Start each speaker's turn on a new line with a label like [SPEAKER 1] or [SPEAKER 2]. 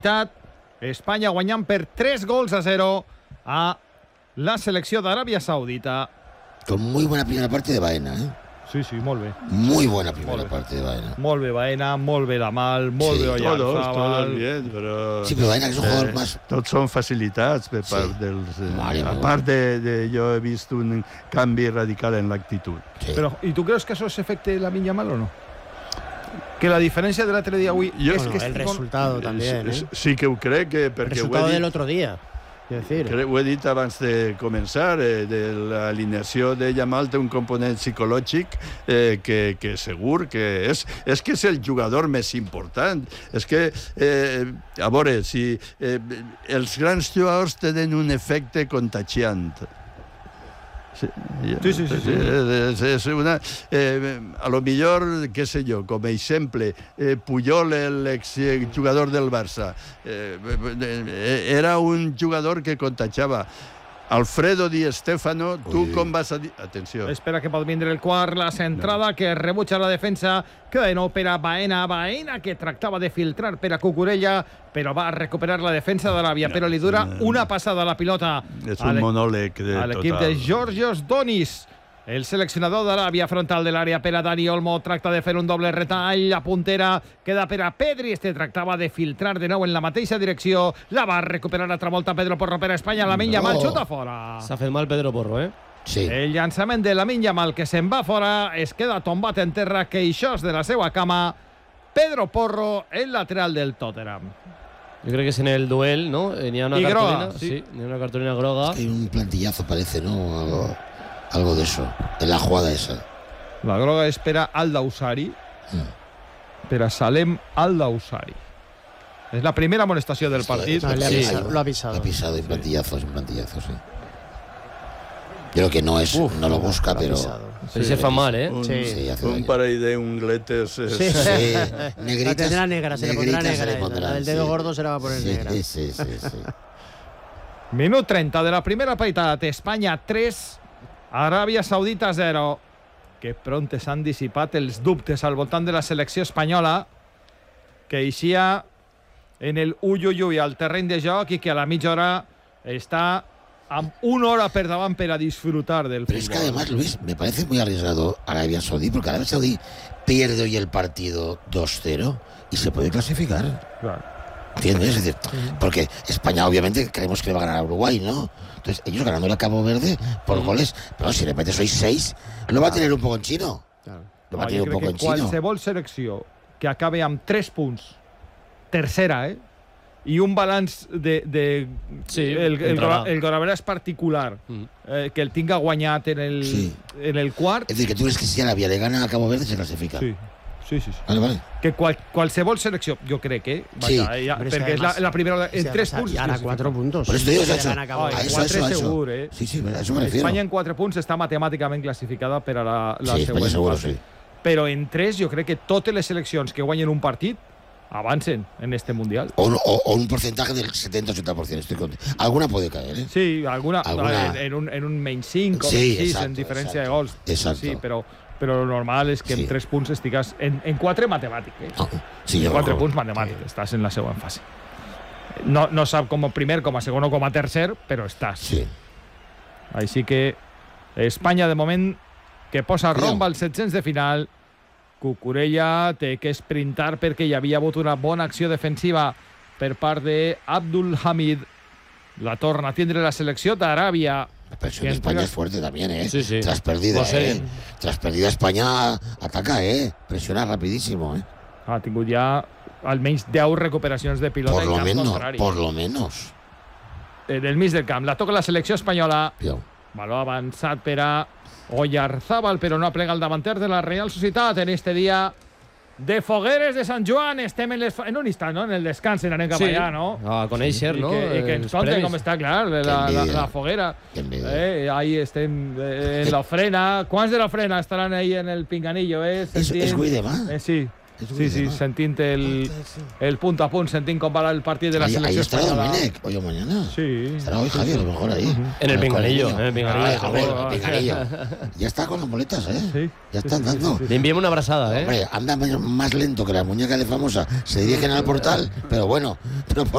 [SPEAKER 1] Espanya guanyant per 3-0 a la selecció d'Aràbia Saudita.
[SPEAKER 2] Con muy buena primera parte de Baena, ¿eh?
[SPEAKER 1] Sí, molt bé.
[SPEAKER 2] Muy buena primera parte de Baena.
[SPEAKER 1] Molt bé Baena, molt bé Lamal, molt bé Oyarzabal.
[SPEAKER 3] Todos bien, pero...
[SPEAKER 2] Sí, pero Baena es un jugador más...
[SPEAKER 3] Tots són facilitats per part dels...
[SPEAKER 2] Vale,
[SPEAKER 3] a part de... Jo he vist un canvi radical en l'actitud.
[SPEAKER 2] Sí.
[SPEAKER 1] Però, ¿y tú crees que eso es efecte Lamine Yamal o no? Que la diferencia del otro día hoy es que
[SPEAKER 4] el resultado también, ¿eh?
[SPEAKER 3] Sí que ho crec,
[SPEAKER 4] El
[SPEAKER 3] perquè
[SPEAKER 4] resultado
[SPEAKER 3] ho he
[SPEAKER 4] del
[SPEAKER 3] dit,
[SPEAKER 4] otro día. Quiero decir,
[SPEAKER 3] ho he dit abans de començar, de l'alineació de Yamal té un component psicològic que segur que és que és el jugador més important. És que, a veure, si els grans jugadors tenen un efecte contagiant. Sí. És una... a lo millor, què sé jo, com a exemple, Puyol, l'exjugador del Barça, era un jugador que contagiava. Alfredo Di Stéfano, tu com vas a dir... Atenció.
[SPEAKER 1] Espera que pot vindre el quart, la centrada que rebutja la defensa, que de nou per a Baena, que tractava de filtrar per a Cucurella, però va recuperar la defensa d'Aràbia, però li dura una passada a la pilota.
[SPEAKER 3] És un monòleg
[SPEAKER 1] a l'equip de Georgios Donis. El seleccionador d'Aràbia, frontal de l'àrea per a Dani Olmo, tracta de fer un doble retall, la puntera queda per a Pedri, tractava de filtrar de nou en la mateixa direcció, la va recuperar altra volta Pedro Porro per a Espanya, Lamine Yamal xuta fora.
[SPEAKER 4] s'ha fet mal Pedro Porro, ¿eh?
[SPEAKER 2] Sí.
[SPEAKER 1] El llançament de Lamine Yamal que se'n va fora, es queda tombat en terra, queixós de la seva cama, Pedro Porro, el lateral del Tottenham.
[SPEAKER 4] Yo creo que es en el duel, ¿no? Ni una
[SPEAKER 1] Y
[SPEAKER 4] cartulina,
[SPEAKER 1] groga, sí.
[SPEAKER 4] ni una cartulina groga.
[SPEAKER 2] Hay un plantillazo, parece, ¿no? Algo de eso, en la jugada esa.
[SPEAKER 1] La groga és per a Al-Dawsari, per a Salem Al-Dawsari. És la primera amonestació del partit.
[SPEAKER 2] Lo ha pisado, un plantillazo, sí. Yo creo que no es, no lo busca, pero...
[SPEAKER 4] Pero se fa mal, ¿eh?
[SPEAKER 2] Sí, hace
[SPEAKER 3] Un
[SPEAKER 2] daño.
[SPEAKER 3] parell d'ungletes...
[SPEAKER 2] Sí, negritas.
[SPEAKER 4] La tendrá negra, se le pondrá negra. La del dedo gordo se la va a poner negra.
[SPEAKER 2] Sí.
[SPEAKER 1] Minut 30 de la primera paritat. Espanya 3, Aràbia Saudita 0. Que pront s'han dissipat els dubtes al voltant de la selecció espanyola, que eixia en el uyuyuy al terreny de joc i que a la mitja hora està amb una hora per davant per a disfrutar del
[SPEAKER 2] Pero
[SPEAKER 1] fútbol.
[SPEAKER 2] es que además, Luis, me parece muy arriesgado Arabia Saudí, porque Arabia Saudí pierde hoy el partido 2-0 y se puede clasificar.
[SPEAKER 1] Claro.
[SPEAKER 2] ¿Entiendes? Es decir, porque España obviamente creemos que le va a ganar a Uruguay, ¿no? Entonces, ellos ganándole a Cabo Verde por goles, pero si le metes hoy 6, lo va a tener un poco en chino. Lo va a tener un poco en chino.
[SPEAKER 1] Qualsevol selecció que acabe amb 3 punts, tercera, i un balanç el graveràs particular que el tinga guanyat en el quart.
[SPEAKER 2] Es decir, que tú crees que si Arabia le gana a Cabo Verde se clasifica.
[SPEAKER 1] Sí.
[SPEAKER 2] Vale.
[SPEAKER 1] Que qualsevol selecció, jo crec que perquè és la primera en 3 punts.
[SPEAKER 4] Y ahora 4 puntos.
[SPEAKER 2] Por eso te digo,
[SPEAKER 4] Si le
[SPEAKER 2] eso.
[SPEAKER 4] gana a Cabo Verde.
[SPEAKER 2] A eso.
[SPEAKER 1] 4 segur,
[SPEAKER 2] Sí, a eso me refiero.
[SPEAKER 1] Espanya en 4 punts està matemàticament classificada per a la
[SPEAKER 2] Sí, España
[SPEAKER 1] següent
[SPEAKER 2] seguro,
[SPEAKER 1] fase.
[SPEAKER 2] sí.
[SPEAKER 1] Però en 3 jo crec que totes les seleccions que guanyen un partit avancen en este Mundial.
[SPEAKER 2] O un porcentaje del 70-80%. Estoy contigo. Alguna puede caer, ¿eh?
[SPEAKER 1] Sí, alguna. En un menys 5 o menys 6 en diferència de gols.
[SPEAKER 2] Exacto.
[SPEAKER 1] Sí, però lo normal és que en 3 punts estigues en 4 matemàtic.
[SPEAKER 2] Sí,
[SPEAKER 1] en 4 punts matemàtic. Estàs en la següent fase. No sap com a primer, com a segon o com a tercer, però estàs.
[SPEAKER 2] Sí.
[SPEAKER 1] Així que Espanya, de moment, que posa romba als 700 de final. Cucurella té que sprintar perquè hi havia hagut una bona acció defensiva per part d'Abdul Hamid. La torna a tindre la selecció d'Aràbia.
[SPEAKER 2] La presión de España es fuerte también, ¿eh?
[SPEAKER 4] Sí.
[SPEAKER 2] Tras perdida,
[SPEAKER 4] No sé.
[SPEAKER 2] Tras perdida España ataca, ¿eh? Presiona rapidísimo, ¿eh?
[SPEAKER 1] Ha tingut ja almenys 10 recuperacions de pilota
[SPEAKER 2] Por
[SPEAKER 1] en
[SPEAKER 2] lo
[SPEAKER 1] camp
[SPEAKER 2] menos,
[SPEAKER 1] contrari.
[SPEAKER 2] por lo menos.
[SPEAKER 1] Del mig del camp. La toca la selecció espanyola.
[SPEAKER 2] Pio.
[SPEAKER 1] Baló avançat per a Oyarzabal, però no aplega el davanter de la Real Societat en este dia de fogueres de Sant Joan. Estem en un instant, no? En el descans, anem cap allà, no?
[SPEAKER 4] A conèixer, no?
[SPEAKER 1] I que ens conten com està, clar, la foguera. Ahí estem en l'ofrena. Quants de l'ofrena estaran ahí en el pinganillo,
[SPEAKER 2] Es Guidemá.
[SPEAKER 1] Sí, sentint el punt a punt, sentint com va el partit de la selecció
[SPEAKER 2] Ahí estará
[SPEAKER 1] espanyola.
[SPEAKER 2] Domènec, hoy o mañana.
[SPEAKER 1] Sí.
[SPEAKER 2] Estará hoy Javi, a lo mejor ahí.
[SPEAKER 4] En el pinganillo.
[SPEAKER 2] El pinganillo. Ya está con las muletas, ¿eh?
[SPEAKER 1] Sí.
[SPEAKER 2] Ya está andando.
[SPEAKER 4] Le enviemos una abrazada, ¿eh?
[SPEAKER 2] Hombre, anda más lento que la muñeca de Famosa. Se dirigen al portal, pero bueno.